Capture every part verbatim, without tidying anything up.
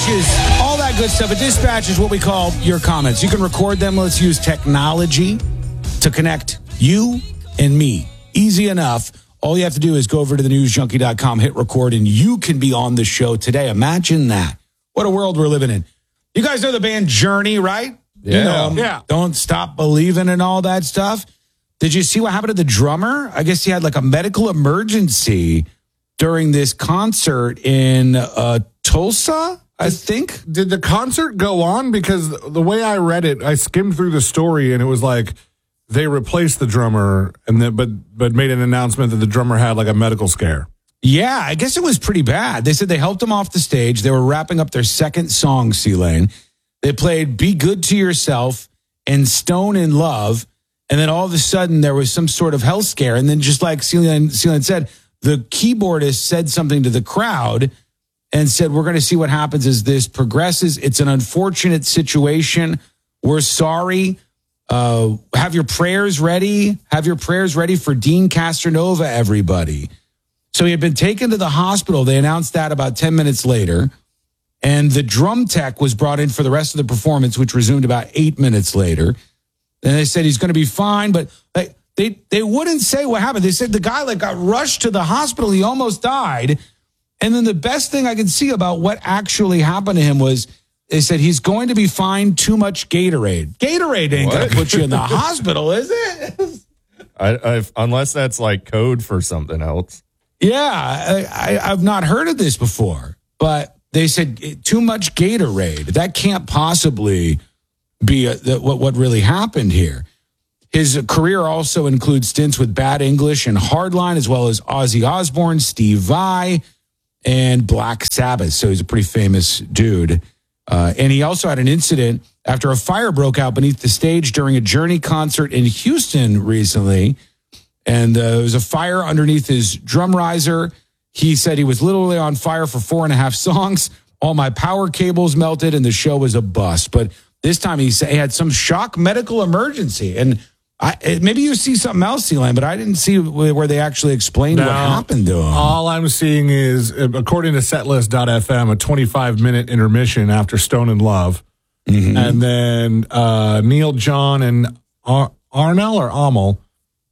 dispatches, all that good stuff. A dispatch is what we call your comments. You can record them. Let's use technology to connect you and me. Easy enough. All you have to do is go over to the news junkie dot com, hit record, and you can be on the show today. Imagine that. What a world we're living in. You guys know the band Journey, right? Yeah. You know 'em. Yeah. Don't Stop Believing and all that stuff. Did you see what happened to the drummer? I guess he had like a medical emergency during this concert in uh, Tulsa, I think. Did the concert go on? Because the way I read it, I skimmed through the story, and it was like they replaced the drummer, and then, but but made an announcement that the drummer had like a medical scare. Yeah, I guess it was pretty bad. They said they helped him off the stage. They were wrapping up their second song, C-Lane. They played Be Good to Yourself and Stone in Love. And then all of a sudden there was some sort of health scare. And then just like C-Lane, C-Lane said, the keyboardist said something to the crowd and said, we're going to see what happens as this progresses. It's an unfortunate situation. We're sorry. Uh, have your prayers ready. Have your prayers ready for Dean Castronova, everybody. So he had been taken to the hospital. They announced that about ten minutes later. And the drum tech was brought in for the rest of the performance, which resumed about eight minutes later. And they said he's going to be fine, but like, they they wouldn't say what happened. They said the guy like got rushed to the hospital. He almost died. And then the best thing I could see about what actually happened to him was they said he's going to be fine. Too much Gatorade. Gatorade ain't going to put you in the hospital, is it? I, I've, unless that's like code for something else. Yeah, I, I, I've not heard of this before, but they said too much Gatorade. That can't possibly be a, the, what, what really happened here. His career also includes stints with Bad English and Hardline, as well as Ozzy Osbourne, Steve Vai, and Black Sabbath. So he's a pretty famous dude. Uh, and he also had an incident after a fire broke out beneath the stage during a Journey concert in Houston recently. And uh, there was a fire underneath his drum riser. He said he was literally on fire for four and a half songs. All my power cables melted and the show was a bust. But this time he said he had some shock medical emergency. And I, maybe you see something else, C-Lane, but I didn't see where they actually explained No, what happened to him. All I'm seeing is, according to setlist dot f m, a twenty-five minute intermission after Stone in Love. Mm-hmm. And then uh, Neil John and Ar- Arnell or Amel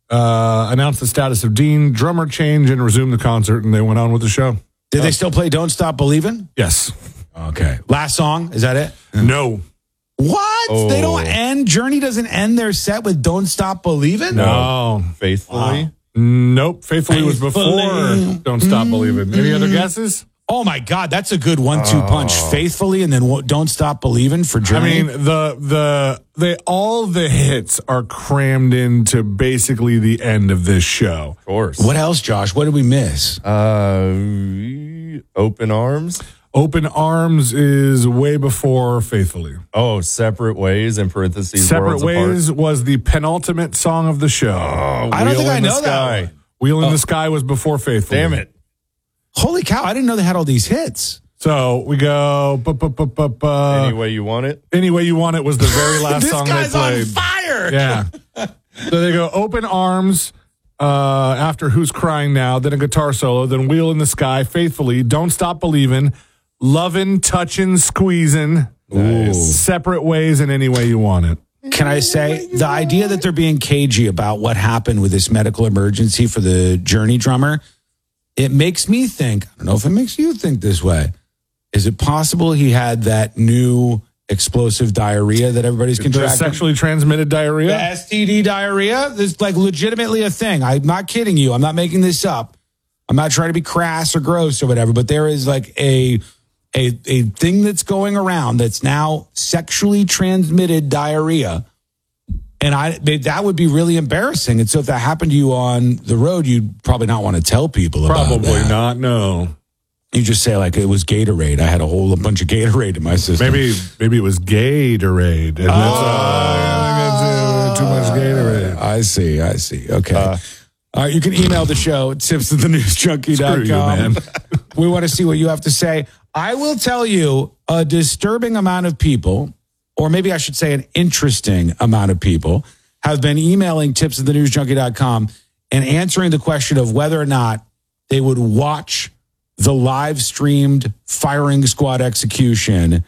Uh, announced the status of Dean, drummer change, and resumed the concert, and they went on with the show. Did uh, they still play Don't Stop Believin'? Yes. Okay. Last song, is that it? No. What? Oh. They don't end? Journey doesn't end their set with Don't Stop Believin'? No. Faithfully? Wow. Nope. Faithfully, was Faithfully. before Don't Stop Believing. Any other guesses? Oh, my God. That's a good one two punch. Faithfully and then Don't Stop Believin' for Journey. I mean, the the they all the hits are crammed into basically the end of this show. Of course. What else, Josh? What did we miss? Uh, Open Arms? Open Arms is way before Faithfully. Oh, Separate Ways, in parentheses, Separate Worlds Ways Apart. was the penultimate song of the show. Oh, I don't Wheel think I in the know that Sky. one. Wheel in Oh. the Sky was before Faithfully. Damn it. Holy cow. I didn't know they had all these hits. So we go. Bu- bu- bu- bu- bu- Any way you want it? Any Way You Want It was the very last This song they guy's on played. fire. Yeah. So they go Open Arms uh, after Who's Crying Now, then a guitar solo, then Wheel in the Sky, Faithfully, Don't Stop Believin', Lovin', Touchin', Squeezin', Nice. Separate Ways, and Any Way You Want It. Can I say the idea that they're being cagey about what happened with this medical emergency for the Journey drummer, it makes me think, I don't know if it makes you think this way. Is it possible he had that new explosive diarrhea that everybody's The contracting? sexually transmitted The diarrhea? S T D diarrhea is like legitimately a thing. I'm not kidding you. I'm not making this up. I'm not trying to be crass or gross or whatever, but there is like a a a thing that's going around that's now sexually transmitted diarrhea. And I that would be really embarrassing. And so if that happened to you on the road, you'd probably not want to tell people about Probably that. not, no. You just say like it was Gatorade. I had a whole a bunch of Gatorade in my system. Maybe maybe it was Gatorade. And that's uh, too much Gatorade. I see. I see. Okay. Uh, All right. You can email the show at tips at the news junkie dot com. Screw you, man. We want to see what you have to say. I will tell you a disturbing amount of people, or maybe I should say an interesting amount of people, have been emailing tips at the news junkie dot com and answering the question of whether or not they would watch the live streamed firing squad execution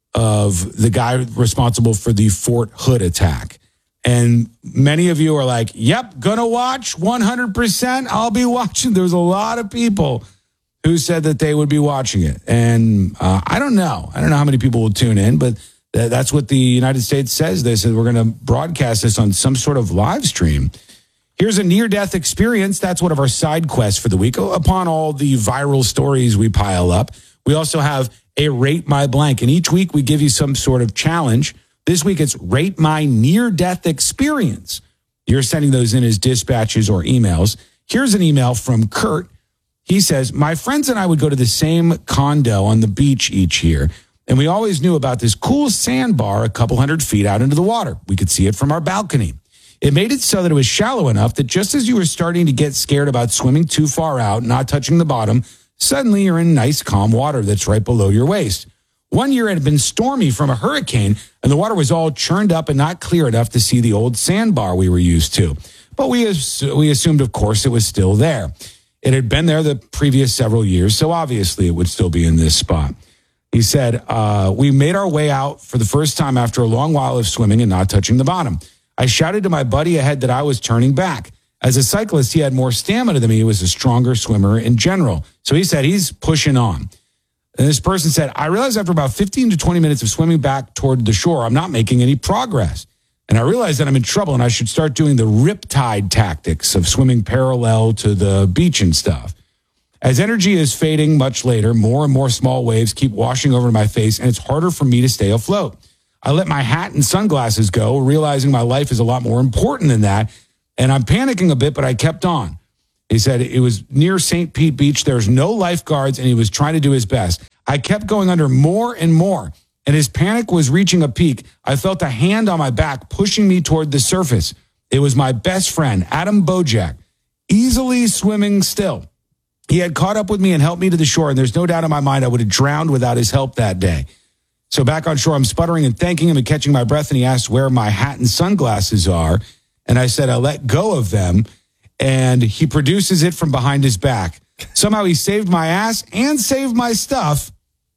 of the guy responsible for the Fort Hood attack. And many of you are like, yep, gonna watch one hundred percent. I'll be watching. There's a lot of people who said that they would be watching it. And uh, I don't know. I don't know how many people will tune in, but th- that's what the United States says. They said we're going to broadcast this on some sort of live stream. Here's a near-death experience. That's one of our side quests for the week. Upon all the viral stories we pile up, we also have a Rate My Blank. And each week we give you some sort of challenge. This week it's Rate My Near-Death Experience. You're sending those in as dispatches or emails. Here's an email from Kurt. He says, my friends and I would go to the same condo on the beach each year, and we always knew about this cool sandbar a couple hundred feet out into the water. We could see it from our balcony. It made it so that it was shallow enough that just as you were starting to get scared about swimming too far out, not touching the bottom, suddenly you're in nice, calm water that's right below your waist. One year it had been stormy from a hurricane, and the water was all churned up and not clear enough to see the old sandbar we were used to. But we, we assumed, of course, it was still there. It had been there the previous several years, so obviously it would still be in this spot. He said, uh, we made our way out for the first time after a long while of swimming and not touching the bottom. I shouted to my buddy ahead that I was turning back. As a cyclist, he had more stamina than me. He was a stronger swimmer in general. So he said he's pushing on. And this person said, I realized after about fifteen to twenty minutes of swimming back toward the shore, I'm not making any progress. And I realized that I'm in trouble and I should start doing the riptide tactics of swimming parallel to the beach and stuff. As energy is fading much later, more and more small waves keep washing over my face, and it's harder for me to stay afloat. I let my hat and sunglasses go, realizing my life is a lot more important than that. And I'm panicking a bit, but I kept on. He said it was near Saint Pete Beach. There's no lifeguards, and he was trying to do his best. I kept going under more and more, and his panic was reaching a peak. I felt a hand on my back pushing me toward the surface. It was my best friend, Adam Bojack, easily swimming still. He had caught up with me and helped me to the shore, and there's no doubt in my mind I would have drowned without his help that day. So back on shore, I'm sputtering and thanking him and catching my breath, and he asked where my hat and sunglasses are. And I said, I let go of them, and he produces it from behind his back. Somehow he saved my ass and saved my stuff.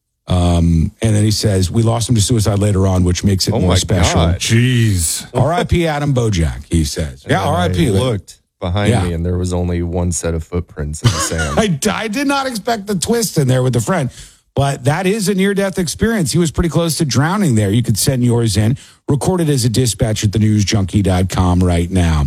Um, and then he says, we lost him to suicide later on, which makes it Oh more my special. God. Jeez. R I P Adam Bojack, he says. Yeah, And R I P I looked behind Yeah. me, and there was only one set of footprints in the sand. I, I did not expect the twist in there with the friend, but that is a near-death experience. He was pretty close to drowning there. You could send yours in, record it as a dispatch at the news junkie dot com right now.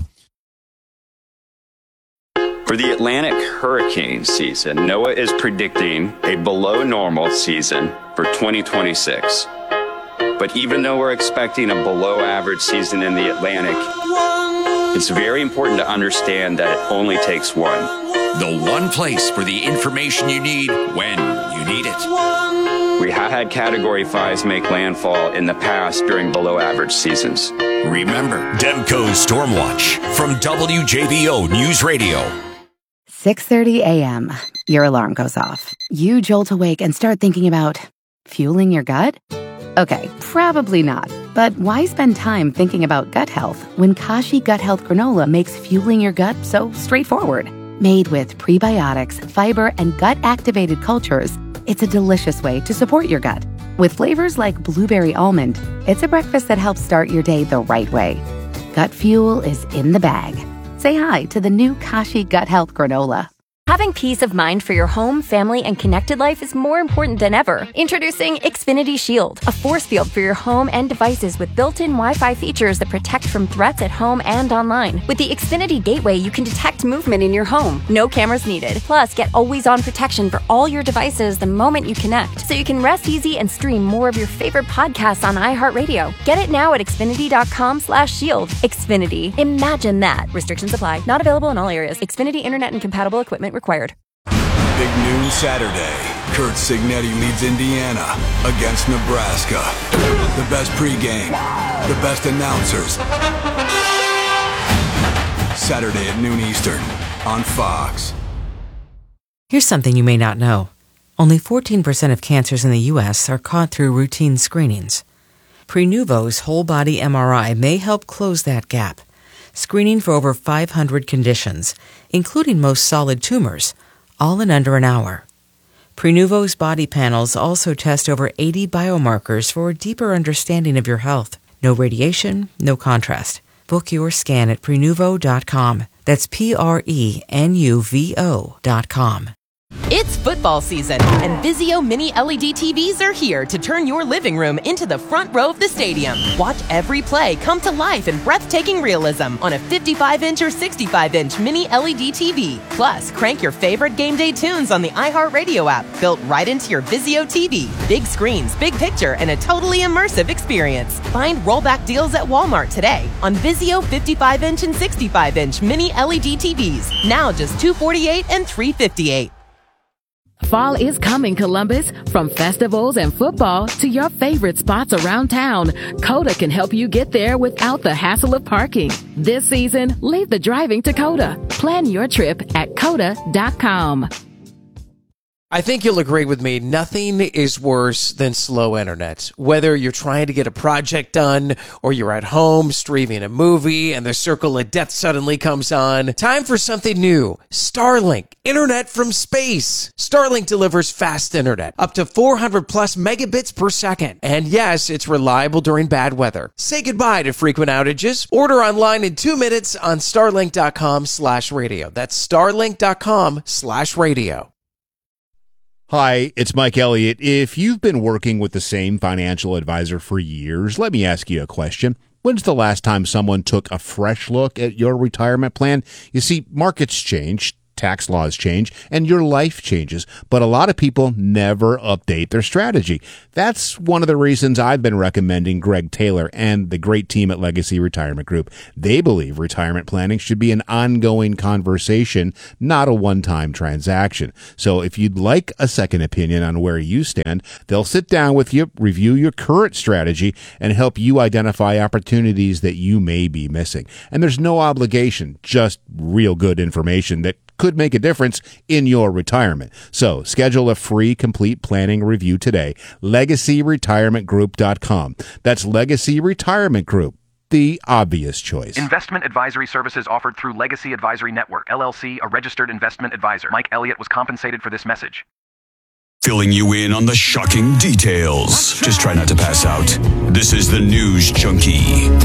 For the Atlantic hurricane season, NOAA is predicting a below normal season for twenty twenty-six. But even though we're expecting a below average season in the Atlantic, it's very important to understand that it only takes one. The one place for the information you need when you need it. We have had Category fives make landfall in the past during below average seasons. Remember, Demco's Stormwatch from W J B O News Radio. six thirty a.m. Your alarm goes off. You jolt awake and start thinking about fueling your gut? Okay, probably not. But why spend time thinking about gut health when Kashi Gut Health Granola makes fueling your gut so straightforward? Made with prebiotics, fiber, and gut-activated cultures, it's a delicious way to support your gut. With flavors like blueberry almond, it's a breakfast that helps start your day the right way. Gut fuel is in the bag. Say hi to the new Kashi Gut Health Granola. Having peace of mind for your home, family, and connected life is more important than ever. Introducing Xfinity Shield, a force field for your home and devices with built-in Wi-Fi features that protect from threats at home and online. With the Xfinity Gateway, you can detect movement in your home. No cameras needed. Plus, get always-on protection for all your devices the moment you connect, so you can rest easy and stream more of your favorite podcasts on iHeartRadio. Get it now at Xfinity.com slash shield. Xfinity. Imagine that. Restrictions apply. Not available in all areas. Xfinity Internet and compatible equipment required. Big noon Saturday. Kurt Signetti leads Indiana against Nebraska. The best pregame, the best announcers. Saturday at noon Eastern on Fox. Here's something you may not know. Only fourteen percent of cancers in the U S are caught through routine screenings. Prenuvo's whole-body M R I may help close that gap, screening for over five hundred conditions, including most solid tumors, all in under an hour. Prenuvo's body panels also test over eighty biomarkers for a deeper understanding of your health. No radiation, no contrast. Book your scan at Prenuvo dot com. That's P R E N U V O dot com. It's football season, and Vizio Mini L E D T Vs are here to turn your living room into the front row of the stadium. Watch every play come to life in breathtaking realism on a fifty-five inch or sixty-five inch Mini L E D T V. Plus, crank your favorite game day tunes on the iHeartRadio app, built right into your Vizio T V. Big screens, big picture, and a totally immersive experience. Find rollback deals at Walmart today on Vizio fifty-five inch and sixty-five inch Mini L E D T Vs. Now just two hundred forty-eight dollars and three hundred fifty-eight dollars. Fall is coming, Columbus. From festivals and football to your favorite spots around town, Coda can help you get there without the hassle of parking. This season, leave the driving to Coda. Plan your trip at coda dot com. I think you'll agree with me, nothing is worse than slow internet. Whether you're trying to get a project done or you're at home streaming a movie and the circle of death suddenly comes on, time for something new. Starlink, internet from space. Starlink delivers fast internet, up to four hundred plus megabits per second. And yes, it's reliable during bad weather. Say goodbye to frequent outages. Order online in two minutes on starlink dot com slash radio. That's starlink dot com slash radio. Hi, it's Mike Elliott. If you've been working with the same financial advisor for years, let me ask you a question. When's the last time someone took a fresh look at your retirement plan? You see, markets change, tax laws change, and your life changes, but a lot of people never update their strategy. That's one of the reasons I've been recommending Greg Taylor and the great team at Legacy Retirement Group. They believe retirement planning should be an ongoing conversation, not a one-time transaction. So if you'd like a second opinion on where you stand, they'll sit down with you, review your current strategy, and help you identify opportunities that you may be missing. And there's no obligation, just real good information that could make a difference in your retirement. So schedule a free complete planning review today. legacy retirement group dot com. That's Legacy Retirement Group, the obvious choice. Investment advisory services offered through Legacy Advisory Network, L L C, a registered investment advisor. Mike Elliott was compensated for this message. Filling you in on the shocking details. Just try not to pass out. This is the News Junkie.